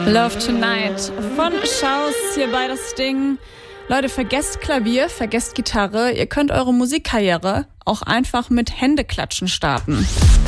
Love Tonight von Schaus hier bei das Ding. Leute, vergesst Klavier, vergesst Gitarre. Ihr könnt eure Musikkarriere auch einfach mit Händeklatschen starten.